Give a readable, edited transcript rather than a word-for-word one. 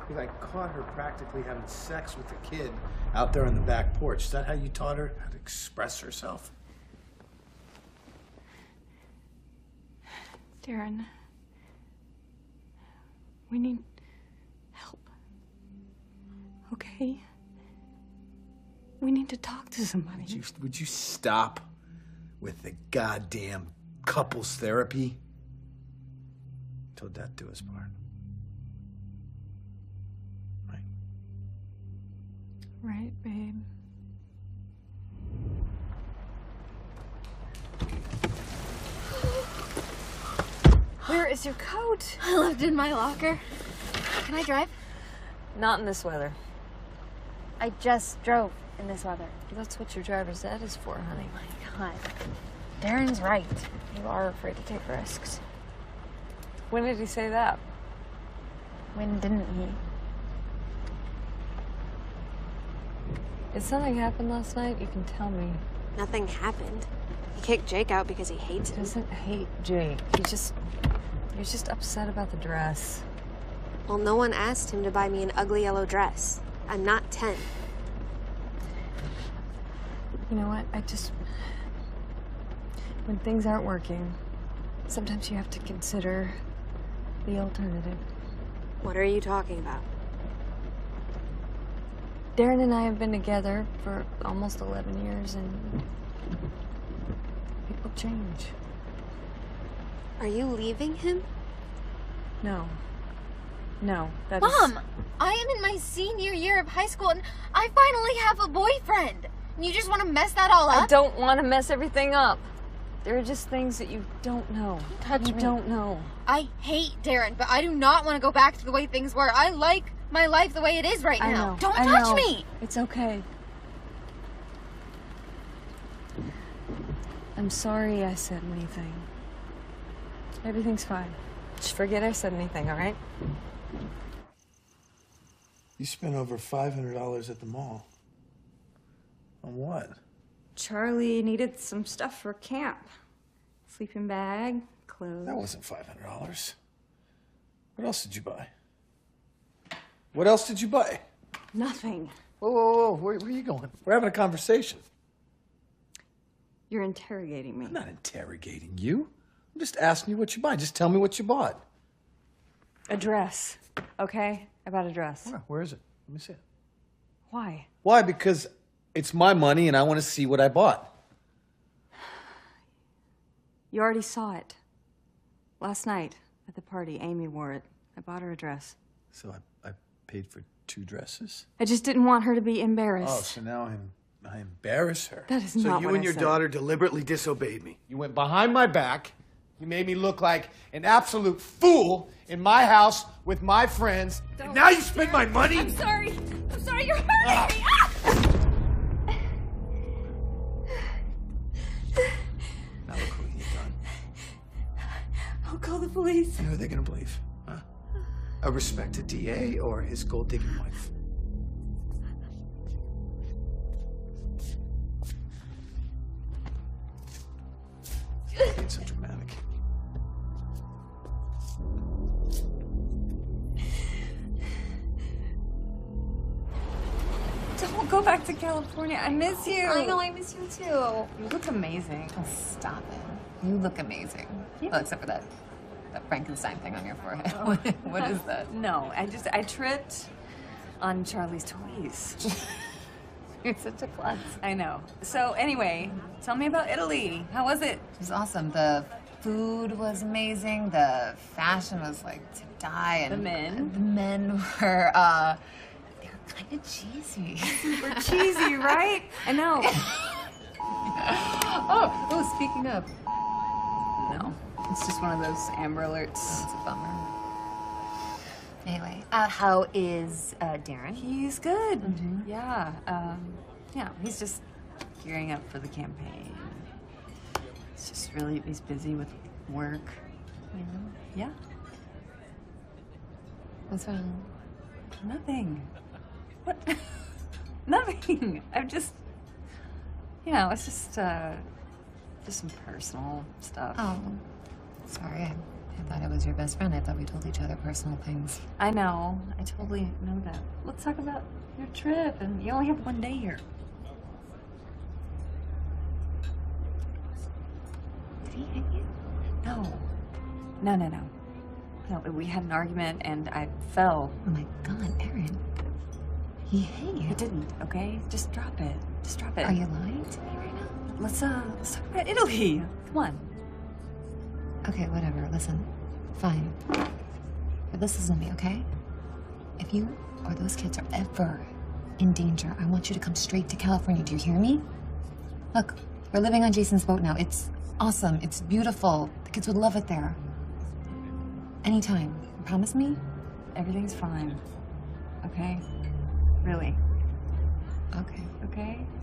I caught her practically having sex with a kid out there on the back porch. Is that how you taught her how to express herself? Darren, we need help. Okay? We need to talk to somebody. Would you stop with the goddamn couples therapy? Till death do us part. Right? Right, babe. Where is your coat? I left it in my locker. Can I drive? Not in this weather. I just drove in this weather. That's what your driver's ed is for, honey. Oh my God. Darren's right. You are afraid to take risks. When did he say that? When didn't he? Did something happen last night? You can tell me. Nothing happened. He kicked Jake out because he hates He him. doesn't hate Jake. He's just upset about the dress. Well, no one asked him to buy me an ugly yellow dress. I'm not 10. You know what? When things aren't working, sometimes you have to consider the alternative. What are you talking about? Darren and I have been together for almost 11 years, and people change. Are you leaving him? No, that Mom! I am in my senior year of high school, and I finally have a boyfriend! And you just want to mess that all up? I don't want to mess everything up. There are just things that you don't know. Touch me. You don't know. I hate Darren, but I do not want to go back to the way things were. I like my life the way it is right I now. know. Don't I touch know. me! It's okay. I'm sorry I said anything. Everything's fine. Just forget I said anything, all right? You spent over $500 at the mall. On what? Charlie needed some stuff for camp. Sleeping bag, clothes. That wasn't $500. What else did you buy? What else did you buy? Nothing. Whoa. Where are you going? We're having a conversation. You're interrogating me. I'm not interrogating you. I'm just asking you what you buy. Just tell me what you bought. A dress, okay? I bought a dress. Where is it? Let me see it. Why? Why? Because it's my money and I want to see what I bought. You already saw it. Last night at the party, Amy wore it. I bought her a dress. So I paid for 2 dresses? I just didn't want her to be embarrassed. Oh, so now I embarrass her. That is So not you what and I your said. daughter deliberately disobeyed me. You went behind my back. You made me look like an absolute fool in my house with my friends. And now you spend my money? I'm sorry, you're hurting me! Ah! Now look who you've done. I'll call the police. Who are they going to believe? Huh? A respected DA or his gold-digging wife? Being so dramatic. Don't go back to California. I miss you. I know, I miss you too. You look amazing. Oh, stop it. You look amazing. Well, except for that Frankenstein thing on your forehead. What is that? No, I tripped on Charlie's toys. You're such a klutz. I know. So anyway, tell me about Italy. How was it? It was awesome. The food was amazing. The fashion was like to die. And The men? The men were, they were kind of cheesy. Super cheesy, right? I know. Oh, speaking of. No, it's just one of those Amber Alerts. It's a bummer. Anyway, how is Darren? He's good. Yeah. Yeah, he's just gearing up for the campaign. It's just really, he's busy with work. You know? Yeah. What's wrong? Nothing. What? Nothing. I'm just, it's just some personal stuff. Oh, sorry. I thought I was your best friend. I thought we told each other personal things. I know. I totally know that. Let's talk about your trip, and you only have 1 day here. Did he hit you? No. No, no, no. No, we had an argument, and I fell. Oh my God, Erin. He hit you. He didn't, okay? Just drop it. Just drop it. Are you lying to me right now? Let's talk about Italy. Come on. Okay, whatever. Listen, fine. But this isn't me, okay? If you or those kids are ever in danger, I want you to come straight to California. Do you hear me? Look, we're living on Jason's boat now. It's awesome. It's beautiful. The kids would love it there. Anytime. Promise me? Everything's fine. Okay? Really. Okay. Okay?